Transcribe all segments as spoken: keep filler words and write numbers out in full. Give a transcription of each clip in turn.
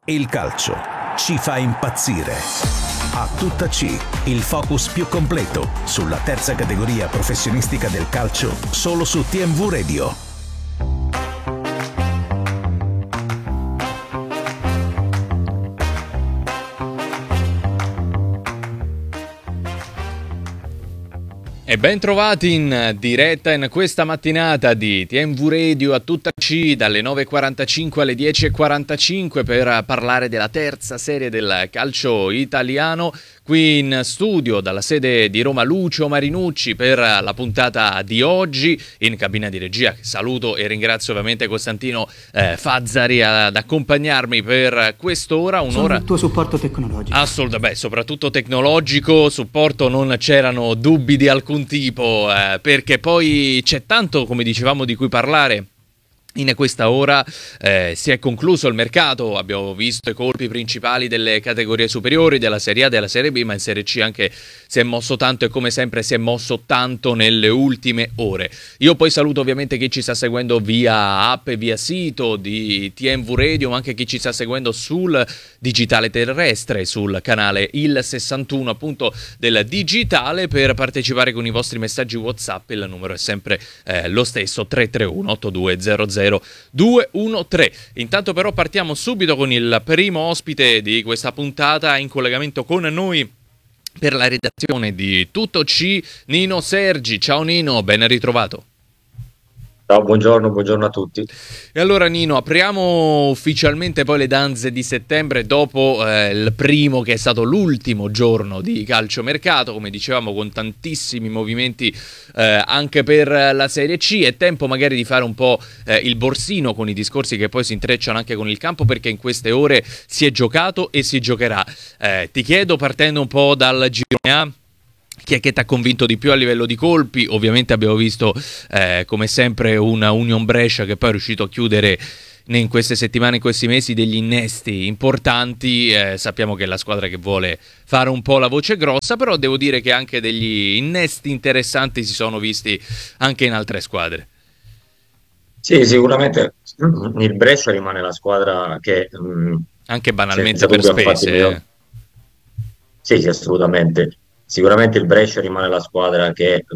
Il calcio ci fa impazzire. A tutta C, il focus più completo sulla terza categoria professionistica del calcio, solo su T M V Radio. E ben trovati in diretta in questa mattinata di T M V Radio a tutta C dalle nove e quarantacinque alle dieci e quarantacinque per parlare della terza serie del calcio italiano. Qui in studio dalla sede di Roma Lucio Marinucci per la puntata di oggi, in cabina di regia saluto e ringrazio ovviamente Costantino eh, Fazzari ad accompagnarmi per quest'ora, un'ora. Sono il tuo supporto tecnologico. Assolutamente, beh, soprattutto tecnologico, supporto non c'erano dubbi di alcun tipo, eh, perché poi c'è tanto, come dicevamo, di cui parlare. In questa ora eh, si è concluso il mercato, abbiamo visto i colpi principali delle categorie superiori, della Serie A, della Serie B, ma in Serie C anche si è mosso tanto e come sempre si è mosso tanto nelle ultime ore. Io poi saluto ovviamente chi ci sta seguendo via app e via sito di T M V Radio, ma anche chi ci sta seguendo sul digitale terrestre, sul canale Il sessantuno appunto del digitale. Per partecipare con i vostri messaggi WhatsApp il numero è sempre eh, lo stesso, tre tre uno otto due zero zero due uno tre. Intanto però partiamo subito con il primo ospite di questa puntata in collegamento con noi per la redazione di Tutto C, Nino Sergi. Ciao Nino, ben ritrovato. Ciao, buongiorno, buongiorno a tutti. E allora Nino, apriamo ufficialmente poi le danze di settembre dopo eh, il primo che è stato l'ultimo giorno di calciomercato, come dicevamo con tantissimi movimenti eh, anche per la Serie C. È tempo magari di fare un po' eh, il borsino con i discorsi che poi si intrecciano anche con il campo, perché in queste ore si è giocato e si giocherà. Eh, ti chiedo, partendo un po' dal girone A, chi è che ti ha convinto di più a livello di colpi? Ovviamente abbiamo visto eh, come sempre una Union Brescia che poi è riuscito a chiudere in queste settimane, in questi mesi, degli innesti importanti. Eh, sappiamo che è la squadra che vuole fare un po' la voce grossa, però devo dire che anche degli innesti interessanti si sono visti anche in altre squadre. Sì, sicuramente il Brescia rimane la squadra che mh, anche banalmente per spese. Eh. Sì, sì, assolutamente. Sicuramente il Brescia rimane la squadra che ha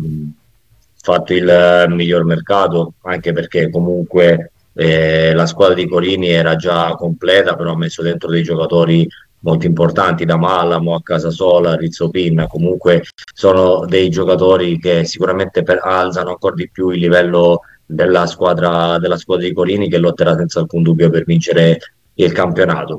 fatto il miglior mercato, anche perché comunque eh, la squadra di Corini era già completa, però ha messo dentro dei giocatori molto importanti, da Malamo a Casasola, Rizzopin. Comunque sono dei giocatori che sicuramente per, alzano ancora di più il livello della squadra, della squadra di Corini, che lotterà senza alcun dubbio per vincere il campionato.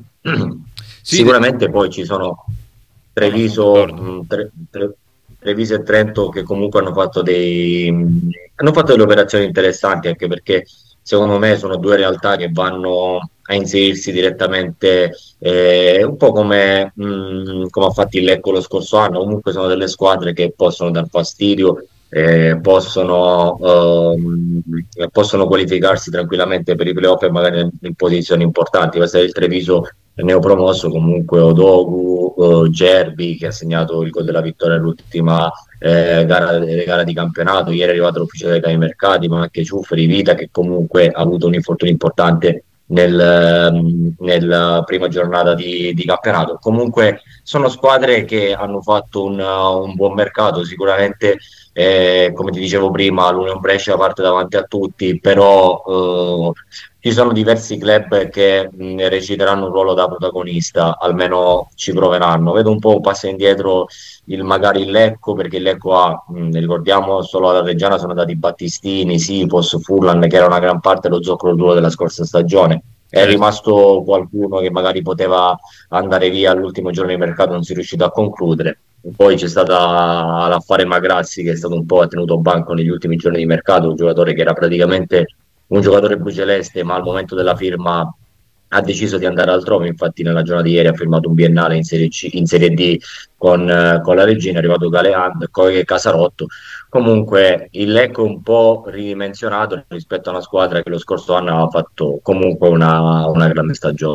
Sì, sicuramente poi ci sono Treviso, mh, tre, tre, Treviso e Trento che comunque hanno fatto dei mh, hanno fatto delle operazioni interessanti, anche perché secondo me sono due realtà che vanno a inserirsi direttamente, eh, un po' come, mh, come ha fatto il Lecco lo scorso anno. Comunque sono delle squadre che possono dar fastidio, eh, possono, ehm, possono qualificarsi tranquillamente per i playoff e magari in, in posizioni importanti. Questo è il Treviso neopromosso, comunque Odogu, uh, Gerbi, che ha segnato il gol della vittoria all'ultima eh, gara, gara di campionato. Ieri è arrivato l'ufficio dei capi mercati, ma anche Ciufferi, Vita, che comunque ha avuto un infortunio importante nel, um, nella prima giornata di, di campionato. Comunque sono squadre che hanno fatto un, uh, un buon mercato. Sicuramente, eh, come ti dicevo prima, l'Union Brescia parte davanti a tutti, però uh, ci sono diversi club che mh, reciteranno un ruolo da protagonista, almeno ci proveranno. Vedo un po' un passo indietro il magari il Lecco, perché il Lecco ha, mh, ricordiamo, solo alla Reggiana sono andati Battistini, Sipos, Furlan, che era una gran parte dello zoccolo duro della scorsa stagione. È Certo. rimasto qualcuno che magari poteva andare via all'ultimo giorno di mercato, non si è riuscito a concludere. Poi c'è stata l'affare Magrazzi, che è stato un po' tenuto banco negli ultimi giorni di mercato, un giocatore che era praticamente un giocatore bluceleste, ma al momento della firma ha deciso di andare altrove. Infatti nella giornata di ieri ha firmato un biennale in Serie C, in Serie D con, eh, con la Regina. È arrivato Galeano e Casarotto. Comunque il Lecco è un po' ridimensionato rispetto a una squadra che lo scorso anno aveva fatto comunque una, una grande stagione.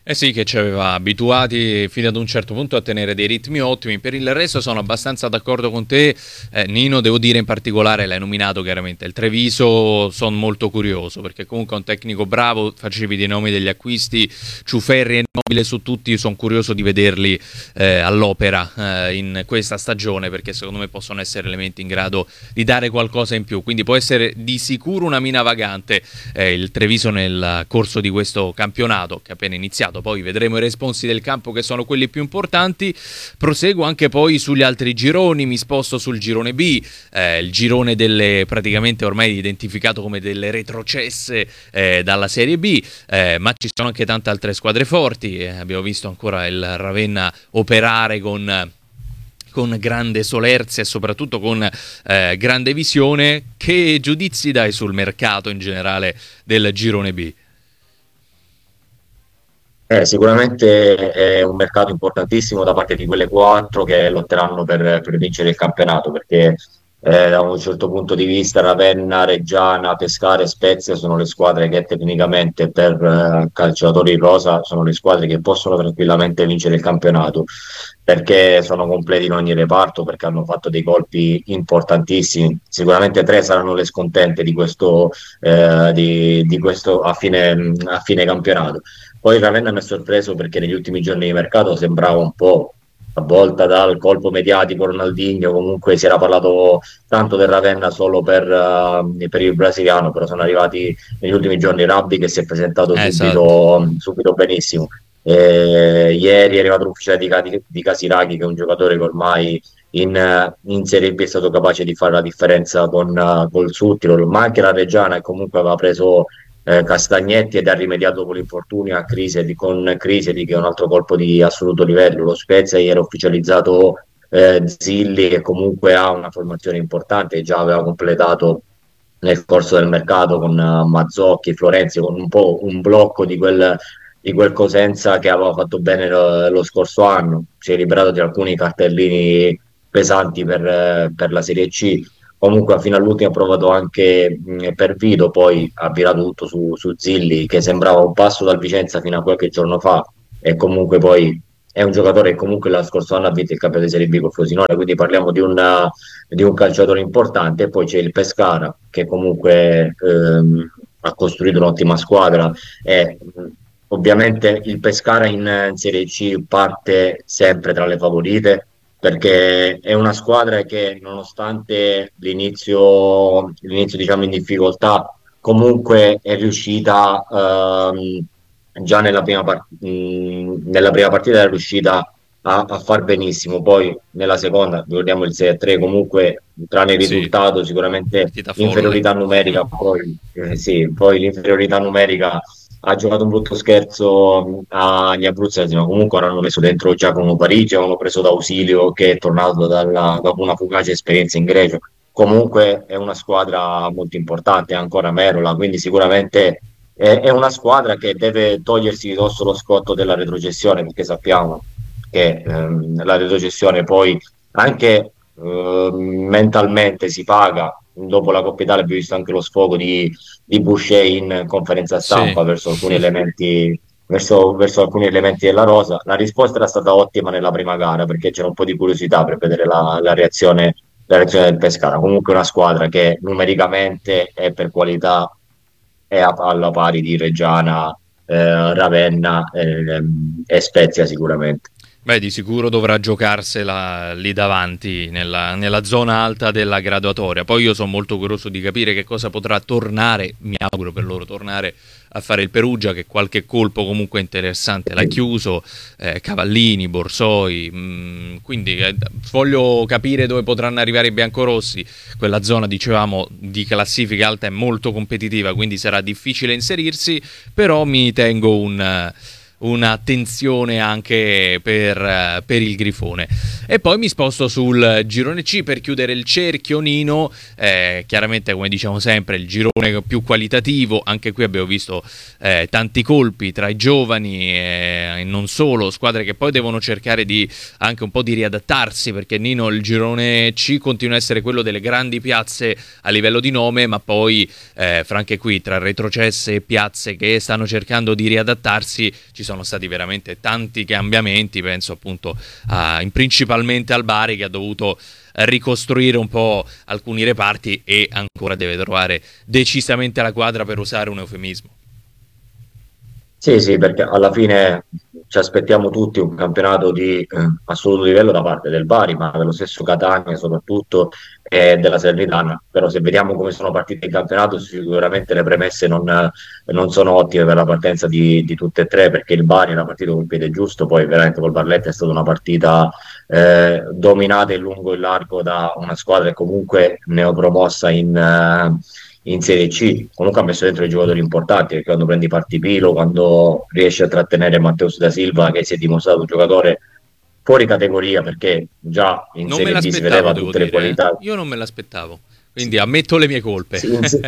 Eh sì, che ci aveva abituati fino ad un certo punto a tenere dei ritmi ottimi. Per il resto sono abbastanza d'accordo con te, eh, Nino. Devo dire, in particolare l'hai nominato chiaramente il Treviso, sono molto curioso perché comunque è un tecnico bravo. Facevi dei nomi degli acquisti, Ciuferri e Nobile su tutti, sono curioso di vederli eh, all'opera eh, in questa stagione, perché secondo me possono essere elementi in grado di dare qualcosa in più, quindi può essere di sicuro una mina vagante eh, il Treviso nel corso di questo campionato che è appena iniziato. Poi vedremo i responsi del campo, che sono quelli più importanti. Proseguo anche poi sugli altri gironi, mi sposto sul girone B, eh, il girone delle praticamente ormai identificato come delle retrocesse eh, dalla Serie B, eh, ma ci sono anche tante altre squadre forti. Eh, abbiamo visto ancora il Ravenna operare con con grande solerzia e soprattutto con eh, grande visione. Che giudizi dai sul mercato in generale del girone B? Eh, sicuramente è un mercato importantissimo da parte di quelle quattro che lotteranno per, per vincere il campionato, perché eh, da un certo punto di vista Ravenna, Reggiana, Pescara e Spezia sono le squadre che tecnicamente per eh, calciatori rosa sono le squadre che possono tranquillamente vincere il campionato, perché sono completi in ogni reparto, perché hanno fatto dei colpi importantissimi. Sicuramente tre saranno le scontente di questo, eh, di, di questo a fine, a fine campionato. Poi Ravenna mi ha sorpreso perché negli ultimi giorni di mercato sembrava un po' avvolta dal colpo mediatico Ronaldinho, comunque si era parlato tanto del Ravenna solo per, uh, per il brasiliano, però sono arrivati negli ultimi giorni Rabbi che si è presentato Esatto. subito, subito benissimo. Eh, ieri è arrivato l'ufficiale di, Cati- di Casiraghi, che è un giocatore che ormai in, in Serie B è stato capace di fare la differenza con, uh, col Sutilo, ma anche la Reggiana che comunque aveva preso eh, Castagnetti ed ha rimediato con l'infortunio a Crisedi, con Crisedi che è un altro colpo di assoluto livello. Lo Spezia ieri ha ufficializzato eh, Zilli, che comunque ha una formazione importante, già aveva completato nel corso del mercato con uh, Mazzocchi, Florenzi, con un po' un blocco di quel, di quel Cosenza che aveva fatto bene lo, lo scorso anno. Si è liberato di alcuni cartellini pesanti per, eh, per la Serie C. Comunque fino all'ultimo ha provato anche mh, per Vito, poi ha virato tutto su, su Zilli, che sembrava un passo dal Vicenza fino a qualche giorno fa, e comunque poi è un giocatore che comunque l'anno scorso anno ha vinto il campionato di Serie B con Frosinone, quindi parliamo di, una, di un calciatore importante. E poi c'è il Pescara che comunque ehm, ha costruito un'ottima squadra, e mh, ovviamente il Pescara in, in Serie C parte sempre tra le favorite, perché è una squadra che nonostante l'inizio, l'inizio diciamo in difficoltà, comunque è riuscita ehm, già nella prima, par- mh, nella prima partita è riuscita a, a far benissimo. Poi nella seconda, ricordiamo il sei a tre, comunque tranne il Sì, risultato, sicuramente partita folle. l'inferiorità numerica, poi, eh, sì, poi l'inferiorità numerica ha giocato un brutto scherzo agli abruzzesi, ma comunque hanno messo dentro Giacomo Parigi, avevano preso d'ausilio che è tornato dalla- dopo una fugace esperienza in Grecia. Comunque è una squadra molto importante, è ancora Merola, quindi sicuramente è, è una squadra che deve togliersi di dosso lo scotto della retrocessione, perché sappiamo che ehm, la retrocessione poi anche ehm, mentalmente si paga. Dopo la Coppa Italia abbiamo visto anche lo sfogo di, di Boucher in conferenza Sì. stampa verso alcuni elementi, verso, verso alcuni elementi della rosa. La risposta era stata ottima nella prima gara, perché c'era un po' di curiosità per vedere la, la reazione, la reazione del Pescara. Comunque una squadra che numericamente e per qualità è a- alla pari di Reggiana, eh, Ravenna eh, e Spezia sicuramente. Beh, di sicuro dovrà giocarsela lì davanti, nella, nella zona alta della graduatoria. Poi io sono molto curioso di capire che cosa potrà tornare, mi auguro per loro, tornare a fare il Perugia, che qualche colpo comunque interessante l'ha chiuso, eh, Cavallini, Borsoi, mh, quindi eh, voglio capire dove potranno arrivare i biancorossi. Quella zona, dicevamo, di classifica alta è molto competitiva, quindi sarà difficile inserirsi, però mi tengo un... un'attenzione anche per, uh, per il Grifone. E poi mi sposto sul girone C per chiudere il cerchio, Nino. Eh, chiaramente, come diciamo sempre, il girone più qualitativo. Anche qui abbiamo visto eh, tanti colpi tra i giovani e, e non solo, squadre che poi devono cercare di anche un po' di riadattarsi, perché Nino, il girone C continua a essere quello delle grandi piazze a livello di nome, ma poi eh, fra anche qui tra retrocesse e piazze che stanno cercando di riadattarsi ci sono stati veramente tanti cambiamenti, penso appunto a, in, principalmente al Bari, che ha dovuto ricostruire un po' alcuni reparti e ancora deve trovare decisamente la quadra, per usare un eufemismo. Sì, sì, perché alla fine ci aspettiamo tutti un campionato di eh, assoluto livello da parte del Bari, ma dello stesso Catania soprattutto, e della Salernitana. Però se vediamo come sono partite il campionato, sicuramente le premesse non, eh, non sono ottime per la partenza di, di tutte e tre, perché il Bari era partito col piede giusto, poi veramente col Barletta è stata una partita eh, dominata in lungo e in largo da una squadra che comunque neopromossa in... eh, in Serie C. Comunque ha messo dentro i giocatori importanti, perché quando prendi Partipilo, quando riesce a trattenere Matteus da Silva, che si è dimostrato un giocatore fuori categoria, perché già in Non me Serie B si l'aspettavo, vedeva devo tutte le dire, eh. qualità. Io non me l'aspettavo, quindi ammetto le mie colpe. Sì, in, se-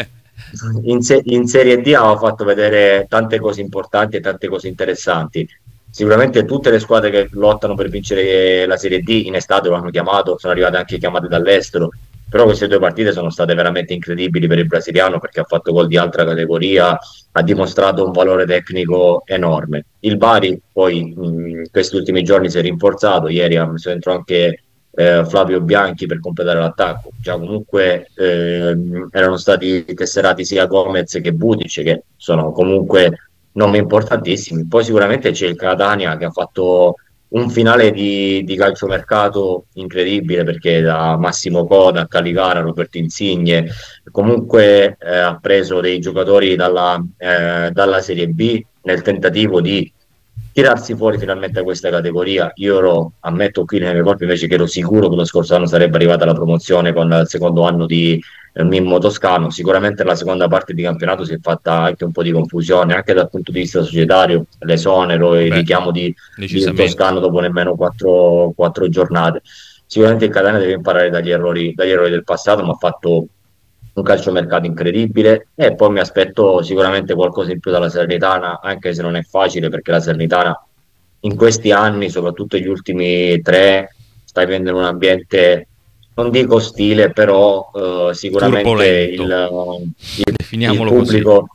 in se- in Serie D ha fatto vedere tante cose importanti e tante cose interessanti. Sicuramente tutte le squadre che lottano per vincere la Serie D in estate lo hanno chiamato, sono arrivate anche chiamate dall'estero, però queste due partite sono state veramente incredibili per il brasiliano, perché ha fatto gol di altra categoria, ha dimostrato un valore tecnico enorme. Il Bari poi mh, in questi ultimi giorni si è rinforzato, ieri ha messo dentro anche eh, Flavio Bianchi per completare l'attacco. Già comunque ehm, erano stati tesserati sia Gomez che Budic, che sono comunque nomi importantissimi. Poi sicuramente c'è il Catania, che ha fatto un finale di, di calciomercato incredibile, perché da Massimo Coda a Caligara, Roberto Insigne, comunque eh, ha preso dei giocatori dalla, eh, dalla Serie B nel tentativo di tirarsi fuori finalmente da questa categoria. Io ero, ammetto qui nelle mie colpe, invece, che ero sicuro che lo scorso anno sarebbe arrivata la promozione con il secondo anno di eh, Mimmo Toscano. Sicuramente la seconda parte di campionato si è fatta anche un po' di confusione, anche dal punto di vista societario, l'esonero e il Beh, richiamo di, di decisamente. Toscano dopo nemmeno quattro, quattro giornate. Sicuramente il Catania deve imparare dagli errori, dagli errori del passato, ma ha fatto un calciomercato incredibile, e poi mi aspetto sicuramente qualcosa in più dalla Salernitana, anche se non è facile, perché la Salernitana in questi anni, soprattutto gli ultimi tre, sta vivendo in un ambiente, non dico ostile, però eh, sicuramente il, Turbolento, il, il definiamolo così. pubblico,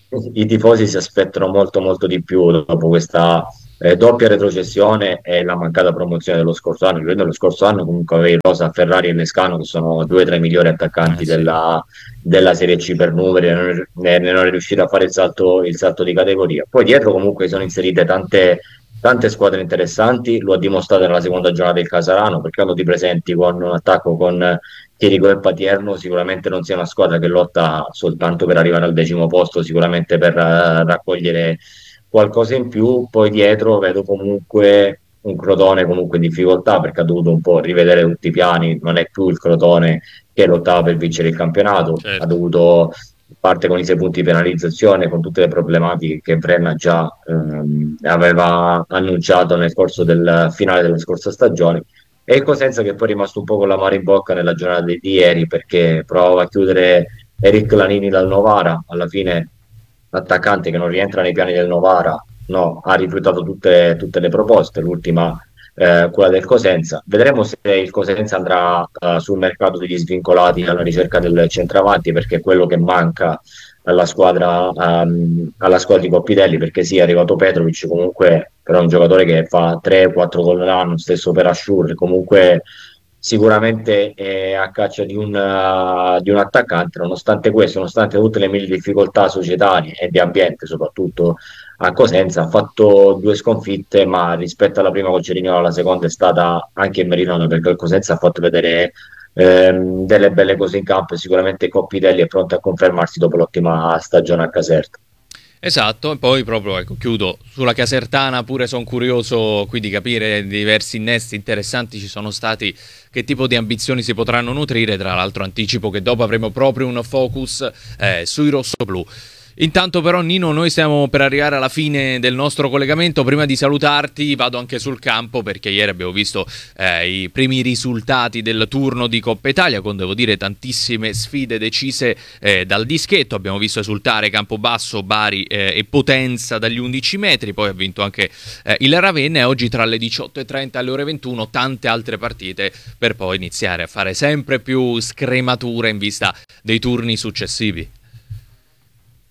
i tifosi si aspettano molto molto di più dopo questa eh, doppia retrocessione e la mancata promozione dello scorso anno. Ricordo lo scorso anno comunque avevi Rosa, Ferrari e Lescano, che sono due tra i migliori attaccanti Eh sì. della, della Serie C per numeri, e non, ne, ne non è riuscito a fare il salto, il salto di categoria. Poi dietro comunque sono inserite tante, tante squadre interessanti, lo ha dimostrato nella seconda giornata del Casarano, perché quando ti presenti con un attacco con Chirico e Patierno, sicuramente non sia una squadra che lotta soltanto per arrivare al decimo posto, sicuramente per uh, raccogliere qualcosa in più. Poi dietro vedo comunque un Crotone comunque in difficoltà, perché ha dovuto un po' rivedere tutti i piani, non è più il Crotone che lottava per vincere il campionato, ha Certo. dovuto parte con i sei punti di penalizzazione, con tutte le problematiche che Brenna già ehm, aveva annunciato nel corso del finale della scorsa stagione. E il Cosenza, che poi è rimasto un po' con l'amaro in bocca nella giornata di ieri, perché provava a chiudere Eric Lanini dal Novara. Alla fine l'attaccante, che non rientra nei piani del Novara, no, ha rifiutato tutte, tutte le proposte, l'ultima eh, quella del Cosenza. Vedremo se il Cosenza andrà eh, sul mercato degli svincolati alla ricerca del centravanti, perché è quello che manca alla squadra, um, alla squadra di Coppitelli, perché sì, è arrivato Petrovic, comunque però è un giocatore che fa tre quattro gol l'anno, stesso per Asciur, comunque sicuramente è a caccia di un, uh, di un attaccante. Nonostante questo, nonostante tutte le mille difficoltà societarie e di ambiente, soprattutto a Cosenza, ha fatto due sconfitte, ma rispetto alla prima con Cerignola, la seconda è stata anche meritata, perché il Cosenza ha fatto vedere ehm, delle belle cose in campo, e sicuramente Coppitelli è pronto a confermarsi dopo l'ottima stagione a Caserta. Esatto, e poi proprio, ecco, chiudo sulla Casertana, pure sono curioso qui di capire diversi innesti interessanti ci sono stati, che tipo di ambizioni si potranno nutrire. Tra l'altro anticipo che dopo avremo proprio un focus eh, sui rossoblù. Intanto però, Nino, noi stiamo per arrivare alla fine del nostro collegamento. Prima di salutarti vado anche sul campo, perché ieri abbiamo visto eh, i primi risultati del turno di Coppa Italia, con, devo dire, tantissime sfide decise eh, dal dischetto. Abbiamo visto esultare Campobasso, Bari eh, e Potenza dagli undici metri, poi ha vinto anche eh, il Ravenna, e oggi tra le diciotto e trenta e le ore ventuno tante altre partite, per poi iniziare a fare sempre più scremature in vista dei turni successivi.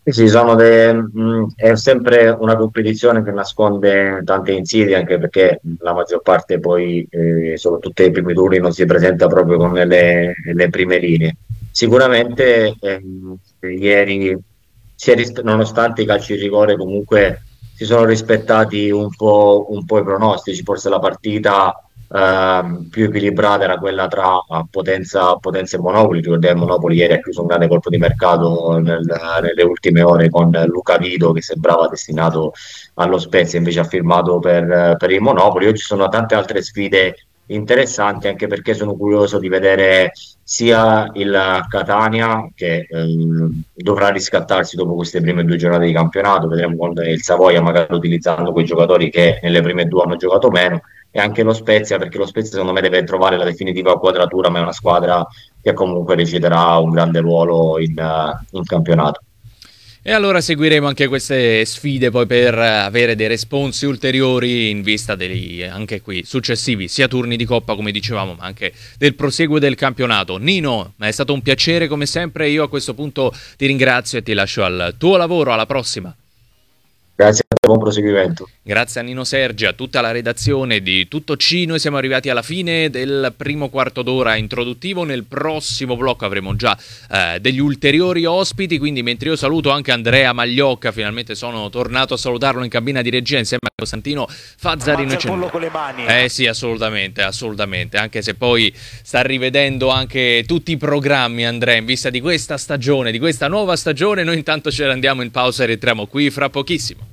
Sì, sono de- mh, è sempre una competizione che nasconde tante insidie, anche perché la maggior parte poi, eh, soprattutto ai primi turni, non si presenta proprio con le, le prime linee. Sicuramente ehm, ieri, si è ris- nonostante i calci di rigore, comunque si sono rispettati un po', un po' i pronostici, forse la partita ehm, più equilibrata era quella tra eh, Potenza, Potenza e Monopoli. Ricordiamo, Monopoli ieri ha chiuso un grande colpo di mercato nel- nelle ultime ore con Luca Vido, che sembrava destinato allo Spezia, invece ha firmato per, per il Monopoli. Oggi ci sono tante altre sfide interessanti, anche perché sono curioso di vedere sia il Catania, che ehm, dovrà riscattarsi dopo queste prime due giornate di campionato. Vedremo con il Savoia, magari utilizzando quei giocatori che nelle prime due hanno giocato meno, e anche lo Spezia, perché lo Spezia secondo me deve trovare la definitiva quadratura, ma è una squadra che comunque reciterà un grande ruolo in, eh, in campionato. E allora seguiremo anche queste sfide poi per avere dei responsi ulteriori in vista degli anche qui successivi sia turni di Coppa come dicevamo, ma anche del proseguo del campionato. Nino, è stato un piacere come sempre, io a questo punto ti ringrazio e ti lascio al tuo lavoro, alla prossima. Grazie a te, buon proseguimento. Grazie a Nino Sergi, a tutta la redazione di Tutto C. Noi siamo arrivati alla fine del primo quarto d'ora introduttivo. Nel prossimo blocco avremo già eh, degli ulteriori ospiti, quindi mentre io saluto anche Andrea Magliocca, finalmente sono tornato a salutarlo in cabina di regia insieme a Costantino Fazzarino. Mangia pollo con le mani. Eh sì, assolutamente, assolutamente, anche se poi sta rivedendo anche tutti i programmi, Andrea, in vista di questa stagione, di questa nuova stagione. Noi intanto ce ne andiamo in pausa e rientriamo qui fra pochissimo.